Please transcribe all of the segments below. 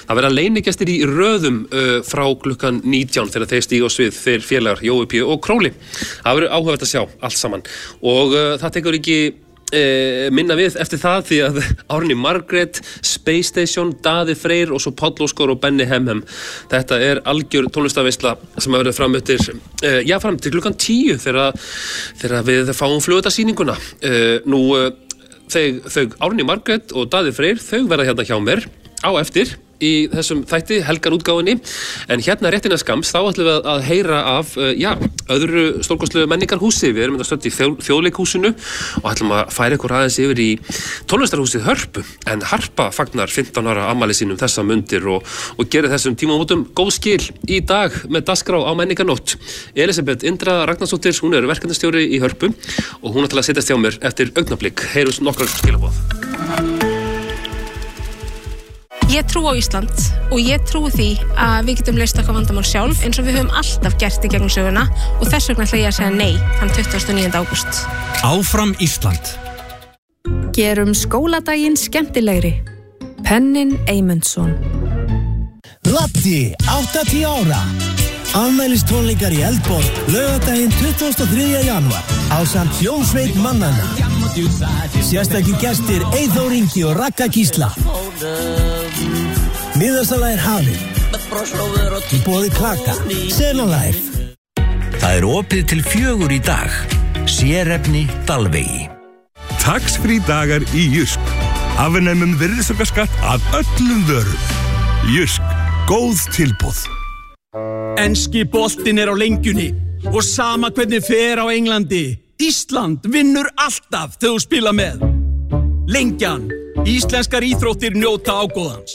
Það verða leynigestir í röðum frá klukkan 19 þegar þeir stíga á svið, þeir félagar Jói P. og Króli. Það verður áhugavert að sjá allt saman og það tekur ekki minna við eftir það því að Árný Margrét, Space Station, Daði Freyr og svo Páll Óskar og Benni Hemhem. Þetta algjör tónlistarveisla sem verður fram til klukkan 10 þegar við fáum flugvallarsýninguna. Þau Árný Margrét og Daði Freyr, þau verða hérna hjá mér á eftir í þessum þætti, helgarútgáfunni, en hérna rétt innan skamms þá ætlum við að heyra af öðru stórkostlegu menningarhúsi. Við erum stödd í Þjóðleikhúsinu og ætlum að færa ykkur aðeins yfir í tónlistarhúsið Hörpu, en Harpa fagnar 15 ára afmæli sínum þessa mundir og gerir þessum tímamótum góð skil í dag með dagskrá á menningarnótt. Elisabeth Indra Ragnarsdóttir, hún verkefnastjóri í Hörpu og hún ætlar að setjast hjá mér eftir augnablik. Heyrum nokkrar skilaboð. Ég trú á Ísland og ég trúi því að við getum leyst okkar vandamál sjálf eins og við höfum alltaf gert í gegnum söguna og þess vegna ætla ég að segja nei þann 29. ágúst. Áfram Ísland. Gerum skóladaginn skemmtilegri. Pennin Eymundsson. Latti, 80 ára. Afmælistónleikar í Eldborg, laugardaginn 23. janúar ásamt hljómsveit mannanna. Sérstakir gestir Eyþór Ingi og Ragga Gísla. Miðasala hafin. Í boði Klaka. Sena Live. Það opið til 4 í dag. Sérefni Dalvegi. Tax-free dagar í Jysk. Afnæmum virðisaukaskatt af öllum vörum. Jysk, góð tilboð. Enski boltinn á lengjunni og sama hvernig fer á Englandi. Ísland vinnur alltaf þegar þú spila með. Lengjan. Íslenskar íþróttir njóta ágóðans.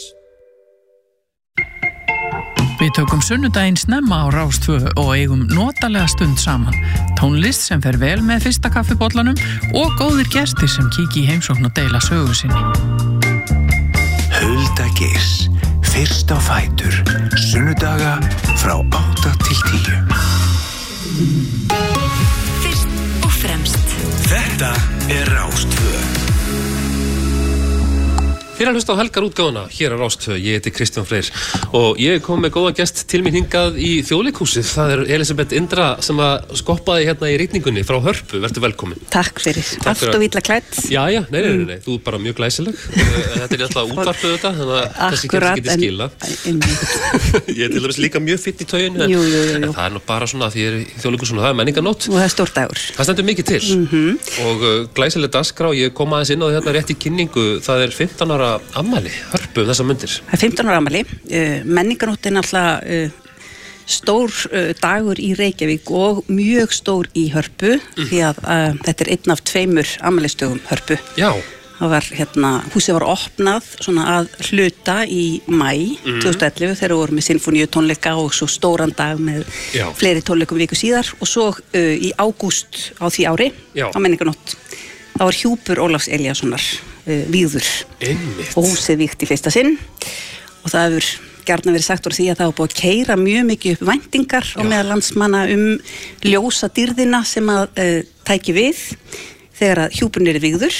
Við tökum sunnudaginn snemma á Rás 2 og eigum notalega stund saman. Tónlist sem fer vel með fyrsta kaffibollanum og góðir gestir sem kíkja í heimsókn og deila sögu sinni. Hulda Geirs, fyrst á fætur, sunnudaga frá 8 til 10. Fyrst og fremst. Þetta Rás 2. Þér að hlusta á helgarútgáfuna hér á Rás 2. Ég heiti Kristján Freyr og ég kom með góða gest til mín hingað í Þjóðleikhúsið. Það Elisabeth Indra sem að skoppaði hérna í ritningunni frá Hörpu. Vertu velkomin. Takk fyrir. Allt og illa klædd. Jæja, nei. Þú bara mjög glæsileg. Þetta alltaf útvarpið þetta, þannig að þessi ekki skila. Ég til dæmis líka mjög fitt í tauginu, en það nú bara svona því ég í Þjóðleikhúsinu, það menningarnótt. Og það stór dagur. Það stendur mikið til. Og glæsileg dagskrá, ég kom aðeins inn á þetta rétt í kynningu. Það 15 ára afmæli Hörpu þessa mundir. Það 15 ára afmæli. Menningarnótt náttúrulega stór dagur í Reykjavík og mjög stór í Hörpu því að þetta einn af 2 afmælisdögum Hörpu. Já. Það var húsið var opnað svona að hluta í maí 2011 þegar voru með sinfóníutónleika og svo stóran dag með fleiri tónleikum viku síðar og svo í ágúst á því ári á menningarnótt. Það var hjúpur Ólafs Elíassonar vígður og húsið vígt í fyrsta sinn og það hefur gjarnan verið sagt úr því að það var búið að keyra mjög mikið upp væntingar og meðal landsmanna ljósa dýrðina sem að tæki við þegar að hjúpurinn vígður.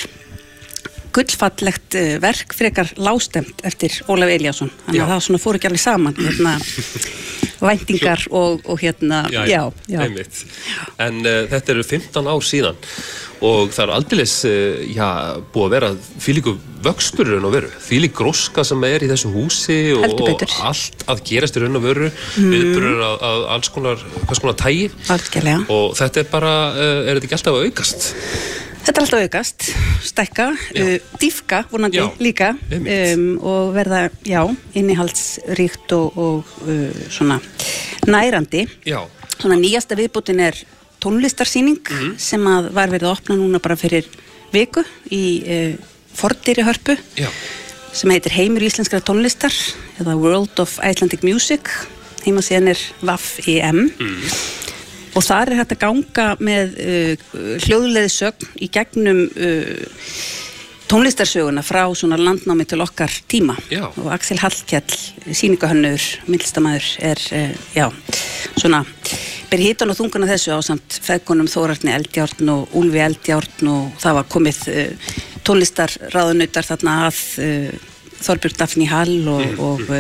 Gullfallegt verk, frekar lágstemt eftir Ólaf Elíasson. Þannig að það svona fór ekki alveg saman væntingar og já. Einmitt. En þetta 15 ár síðan og það aldeilis búið að vera þvílíkur vöxtur í raun og veru, þvílík gróska sem í þessu húsi og allt að gerast í raun og veru, viðburður að alls konar tægi. Algjörlega. Og þetta bara, þetta ekki alltaf að aukast? Þetta alltaf að aukast, stækka, dýpka vonandi líka og verða, innihaldsríkt og svona nærandi. Já. Svona nýjasta viðbótin tónlistarsýning sem að var verið að opna núna bara fyrir viku í Fordyri Hörpu sem heitir Heimur íslenskra tónlistar eða World of Icelandic Music. Heimasíðan WAF.em. Og þar hægt að ganga með hljóðleiðsögn í gegnum tónlistarsöguna frá svona landnámi til okkar tíma. Já. Og Axel Hallkell, sýningahönnur, myndlistarmaður svona ber hitan og þunguna þessu ásamt feðgunum Þórarni Eldjárn og Úlfi Eldjárn og það var komið tónlistarráðunautar þarna að Þorbjörn Dafni Hall og